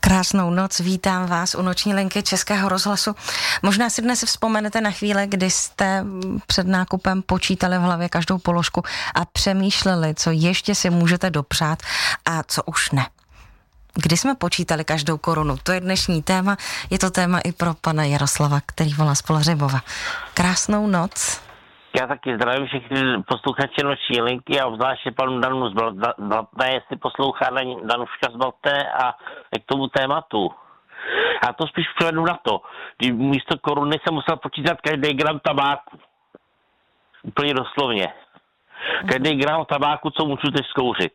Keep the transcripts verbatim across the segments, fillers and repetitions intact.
Krásnou noc, vítám vás u noční linky Českého rozhlasu. Možná si dnes vzpomenete na chvíli, kdy jste před nákupem počítali v hlavě každou položku a přemýšleli, co ještě si můžete dopřát a co už ne. Kdy jsme počítali každou korunu? To je dnešní téma, je to téma i pro pana Jaroslava, který volá z Poleřibova. Krásnou noc. Já taky zdravím všechny posluchače noční linky a obzvláště panu Danu z Blatné, jestli poslouchá Danuška z Blatné a k tomu tématu. Já to spíš převedu na to, kdy místo koruny jsem musel počítat každý gram tabáku. Úplně doslovně. Každý gram tabáku, co můžu teď zkouřit.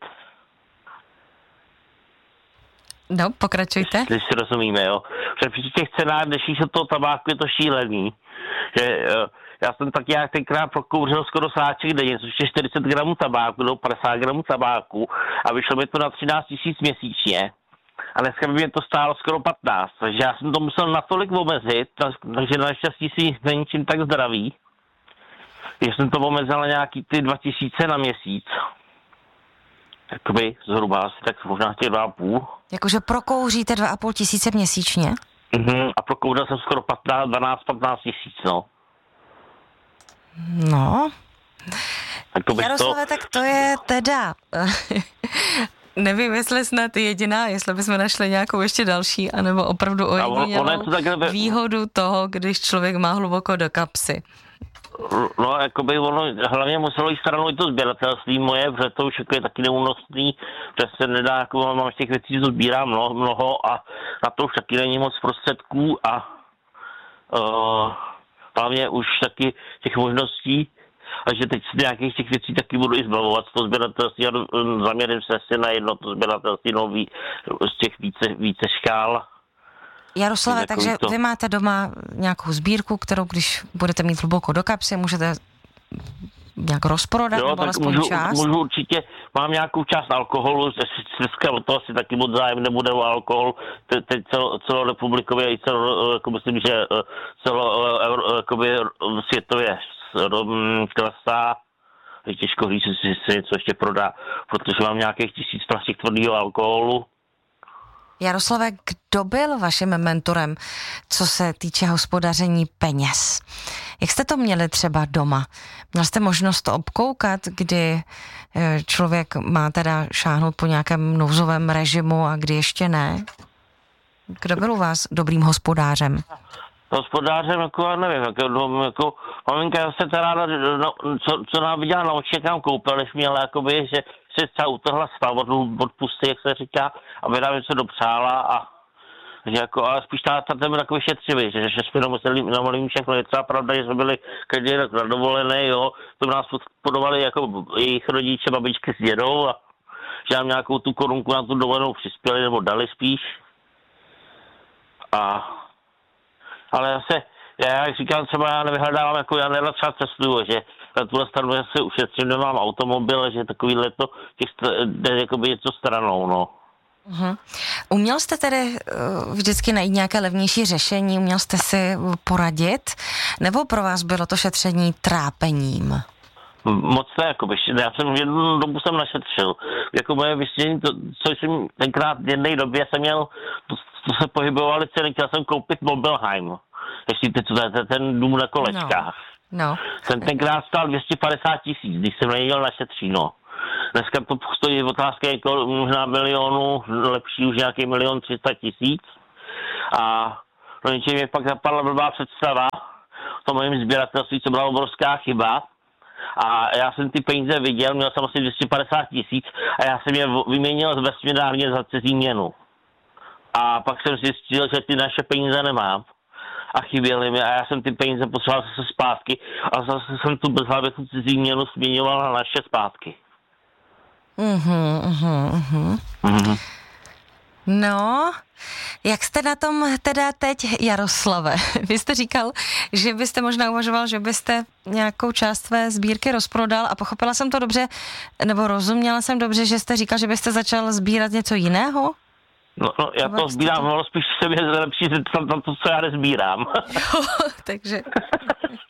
No, pokračujte. Když si rozumíme, jo. Protože při těch cenách dnešních se toho tabáku je to šílený. Že, já jsem tak nějak tenkrát prokouřil skoro sáček denně, což je čtyřicet gramů tabáku, nebo padesát gramů tabáku a vyšlo mi to na třináct tisíc měsíčně. A dneska by mě to stálo skoro patnáct, takže já jsem to musel natolik omezit, takže naštěstí si není čím tak zdravý. že jsem to omezil na nějaký ty dva tisíce na měsíc. Jakoby zhruba asi tak možná těch dva a půl. Jakože prokouříte dva a půl tisíce měsíčně? Mhm, a prokouřil jsem skoro patnáct, dvanáct patnáct tisíc, no. No. Tak Jaroslave, to... tak to je teda... Nevím, jestli snad jediná, jestli bychom našli nějakou ještě další, anebo opravdu ojedinělou to takhle... výhodu toho, když člověk má hluboko do kapsy. No, jakoby ono, hlavně muselo jít stranou i to sběratelství moje, protože to už jako je taky neúnosný, že se nedá, jako mám těch věcí, co sbírám mnoho, mnoho a na to už taky není moc prostředků a uh, hlavně už taky těch možností, a že teď z nějakých těch věcí taky budu i zbavovat z toho sběratelství a zaměřím se si na jedno to sběratelství nový z těch více, více škál. Jaroslave, takže to... vy máte doma nějakou sbírku, kterou když budete mít hluboko do kapsy, můžete nějak rozprodat, jo, nebo alespoň můžu, část? můžu určitě, mám nějakou část alkoholu, dneska o toho si taky moc zájem nebude o alkohol, teď celo, celorepublikově i celo, jako myslím, že celo, jakoby světově klesá, je těžko říct, jestli se něco ještě prodá, protože mám nějakých tisíc plastik tvrdého alkoholu. Jaroslave, kdo byl vaším mentorem, co se týče hospodaření peněz? Jak jste to měli třeba doma? Měl jste možnost to obkoukat, kdy člověk má teda šáhnout po nějakém nouzovém režimu a kdy ještě ne? Kdo byl u vás dobrým hospodářem? Hospodářem, jako já nevím, jako, jako maminka se teda ráda, no, co, co nám viděla na oči, jak nám koupil, než měla, jakoby, že se třeba utrhla stav od, od pusty, jak se říká, aby nám něco dopřála a že jako, ale spíš ta, ta ten byl takový šetřivý, že, že jsme museli namalím všechno, je třeba pravda, že jsme byli každý rok na dovolené, jo, to nás podporovali jako jejich rodiče, babičky s dědou a že nám nějakou tu korunku na tu dovolenou přispěli, nebo dali spíš. A ale zase, já jak říkám, třeba já nevyhledávám, jako já nerad třeba cestuju, že na tuhle stranu já si ušetřím, nemám automobil, že takovýhle to, těch jde jakoby něco stranou, no. Uh-huh. Uměl jste tedy uh, vždycky najít nějaké levnější řešení, uměl jste si poradit, nebo pro vás bylo to šetření trápením? Moc ne, jakoby, já jsem jednu dobu jsem našetřil, jako moje vysvětlení, to, co jsem tenkrát v jedné době jsem měl, to, to se pohybovaly ceny, chtěl jsem koupit Mobilheim, jestli ty, to je ten dům na kolečkách. No. No. Ten tenkrát stál dvě stě padesát tisíc, když jsem neměl našetří, no. Dneska to stojí otázka jako možná milionu, lepší už nějaký milion tři sta tisíc. A no něčím mě pak napadla blbá představa, to mojím sběratelství, co byla obrovská chyba. A já jsem ty peníze viděl, měl jsem asi dvě stě padesát tisíc a já jsem je vyměnil z vesměnárně za cizí měnu. A pak jsem zjistil, že ty naše peníze nemám. A chyběly mi a já jsem ty peníze potřeboval zase zpátky a zase jsem tu bezhlavě tu cizí měnu směňoval na naše zpátky. Mhm, mhm, mhm. Mhm. No, jak jste na tom teda teď, Jaroslave? Vy jste říkal, že byste možná uvažoval, že byste nějakou část své sbírky rozprodal a pochopila jsem to dobře, nebo rozuměla jsem dobře, že jste říkal, že byste začal sbírat něco jiného? No, no já to sbírám, ale spíš se mi lepší zeptat na to, co já nezbírám. Jo, takže...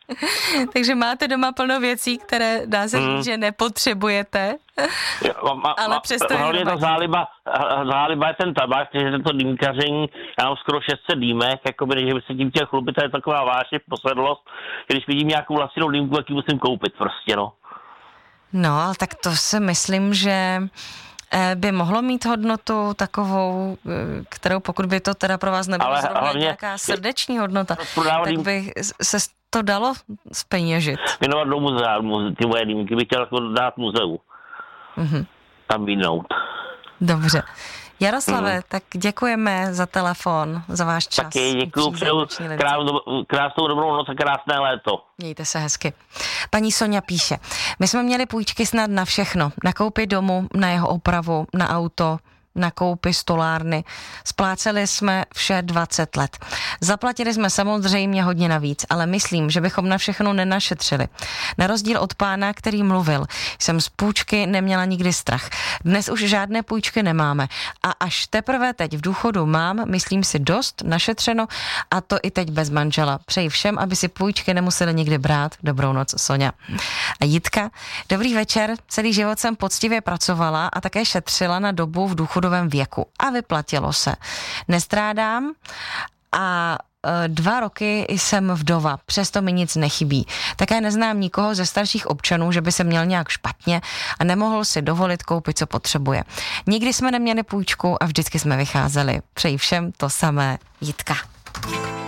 Takže máte doma plno věcí, které dá se říct, hmm. že nepotřebujete, jo, ma, ale přesto hlavně ta záliba, záliba je ten tabák, že to dýmkaření, já mám skoro šest set dýmek, jakoby, že by se tím chtěl chlubit, to je taková vášeň, posedlost, když vidím nějakou vlastnou dýmku, tak ji musím koupit prostě, no. No, ale tak to si myslím, že by mohlo mít hodnotu takovou, kterou pokud by to teda pro vás nebylo zrovna nějaká srdeční hodnota, tak by se to dalo zpeněžit. Věnovat do muzea, ty moje dýmky bych chtěl jako dát muzeu. Mm-hmm. Tam vinout. Dobře. Jaroslave, mm. tak děkujeme za telefon, za váš čas. Taky děkuju, přeju krásnou dobrou noc a krásné léto. Mějte se hezky. Paní Soňa píše, my jsme měli půjčky snad na všechno, na koupi domu, na jeho opravu, na auto, na koupi stolárny. Spláceli jsme vše dvacet let. Zaplatili jsme samozřejmě hodně navíc, ale myslím, že bychom na všechno nenašetřili. Na rozdíl od pána, který mluvil, jsem z půjčky neměla nikdy strach. Dnes už žádné půjčky nemáme a až teprve teď v důchodu mám, myslím si, dost našetřeno a to i teď bez manžela. Přeji všem, aby si půjčky nemuseli nikdy brát. Dobrou noc, Soňa. A Jitka, dobrý večer, celý život jsem poctivě pracovala a také šetřila na dobu v důchodu věku a vyplatilo se. Nestrádám a e, dva roky jsem vdova, přesto mi nic nechybí. Také neznám nikoho ze starších občanů, že by se měl nějak špatně a nemohl si dovolit koupit, co potřebuje. Nikdy jsme neměli půjčku a vždycky jsme vycházeli. Přeji všem to samé, Jitka.